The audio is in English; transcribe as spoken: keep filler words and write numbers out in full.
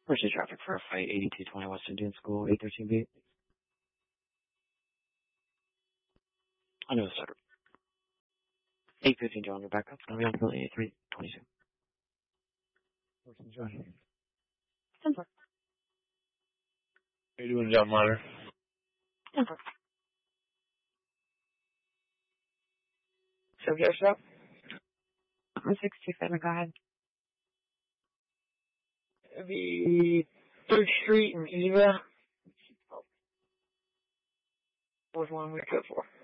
Emergency traffic for a fight, eighty-two twenty West Indian School, eight thirteen B. I know the starter. eight fifteen John, you're back up. I'll be on until eighty-three twenty-two. Person John. ten four. How you doing, John Monitor? ten four. So, your show? six two seven, go ahead. The third Street in Eva. What was one we go for?